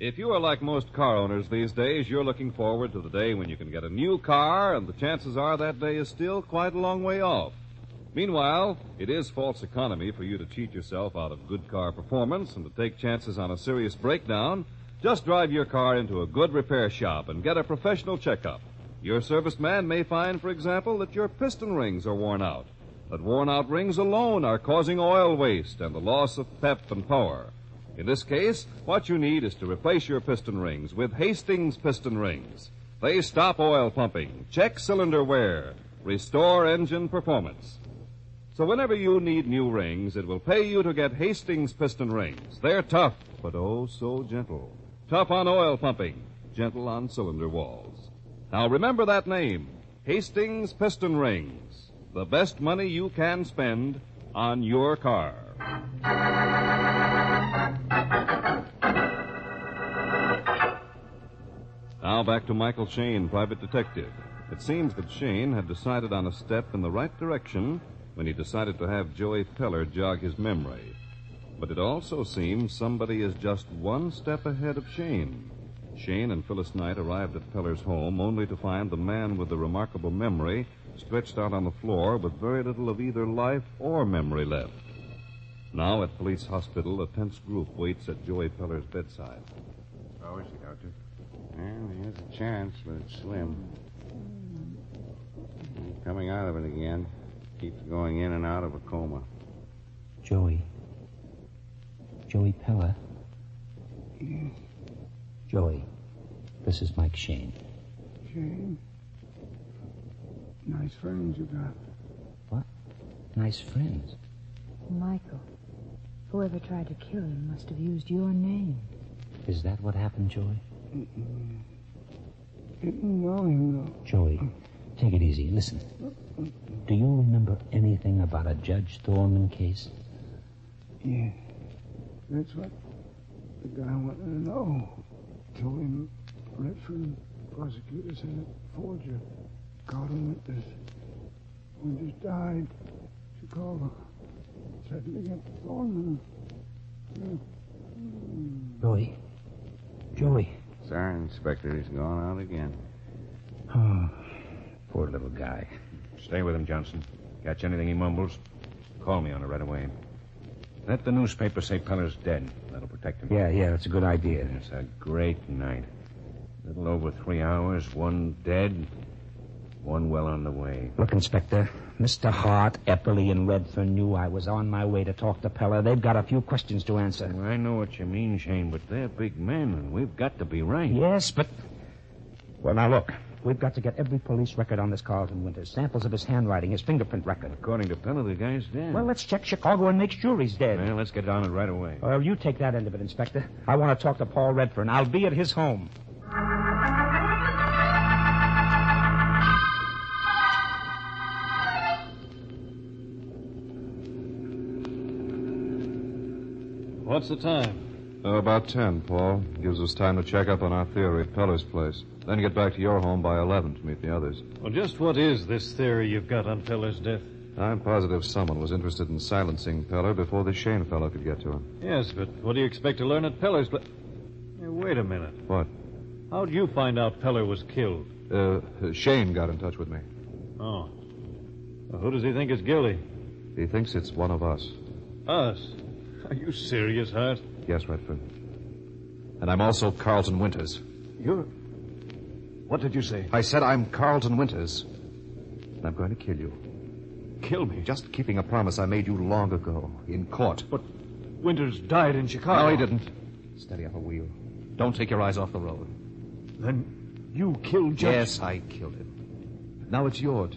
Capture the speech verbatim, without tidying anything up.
If you are like most car owners these days, you're looking forward to the day when you can get a new car, and the chances are that day is still quite a long way off. Meanwhile, it is false economy for you to cheat yourself out of good car performance and to take chances on a serious breakdown. Just drive your car into a good repair shop and get a professional checkup. Your serviceman may find, for example, that your piston rings are worn out. But worn-out rings alone are causing oil waste and the loss of pep and power. In this case, what you need is to replace your piston rings with Hastings piston rings. They stop oil pumping, check cylinder wear, restore engine performance. So whenever you need new rings, it will pay you to get Hastings piston rings. They're tough, but oh so gentle. Tough on oil pumping, gentle on cylinder walls. Now remember that name, Hastings piston rings. The best money you can spend on your car. Now back to Michael Shane, private detective. It seems that Shane had decided on a step in the right direction when he decided to have Joey Peller jog his memory. But it also seems somebody is just one step ahead of Shane. Shane and Phyllis Knight arrived at Peller's home only to find the man with the remarkable memory stretched out on the floor with very little of either life or memory left. Now at Police Hospital, a tense group waits at Joey Peller's bedside. How is he, Doctor? Well, he has a chance, but it's slim. He's coming out of it again. Keeps going in and out of a coma. Joey. Joey Peller. Yes. Joey, this is Mike Shane. Shane? Nice friends you got. What? Nice friends? Michael, whoever tried to kill him must have used your name. Is that what happened, Joey? Mm-mm. Didn't know him, though. Joey, take it easy. Listen. Do you remember anything about a Judge Thorman case? Yeah. That's what the guy wanted to know. Told him Redford prosecutor said a forger. Carlton Winters. Winters died. Chicago. Threatened to get Thorman. Yeah. Joey. Joey. Sorry, Inspector. He's gone out again. Oh, poor little guy. Stay with him, Johnson. Catch anything he mumbles, call me on it right away. Let the newspaper say Peller's dead. That'll protect him. Yeah, yeah, that's a good idea. It's a great night. A little over three hours, one dead, one well on the way. Look, Inspector, Mister Hart, Epperly, and Redfern knew I was on my way to talk to Peller. They've got a few questions to answer. Well, I know what you mean, Shane, but they're big men, and we've got to be right. Yes, but... Well, now, look. We've got to get every police record on this Carlton Winters. Samples of his handwriting, his fingerprint record. According to Peller, the guy's dead. Well, let's check Chicago and make sure he's dead. Well, let's get on it right away. Well, you take that end of it, Inspector. I want to talk to Paul Redfern. I'll be at his home. What's the time? Uh, about ten, Paul. Gives us time to check up on our theory at Peller's place. Then get back to your home by eleven to meet the others. Well, just what is this theory you've got on Peller's death? I'm positive someone was interested in silencing Peller before the Shane fellow could get to him. Yes, but what do you expect to learn at Peller's place? Hey, wait a minute. What? How'd you find out Peller was killed? Uh, Shane got in touch with me. Oh. Well, who does he think is guilty? He thinks it's one of us. Us? Are you serious, Hart? Yes, Redford. And I'm also Carlton Winters. You're... What did you say? I said I'm Carlton Winters. And I'm going to kill you. Kill me? Just keeping a promise I made you long ago, in court. But Winters died in Chicago. No, he didn't. Steady up a wheel. Don't take your eyes off the road. Then you killed Judge... Yes, I killed him. Now it's yours.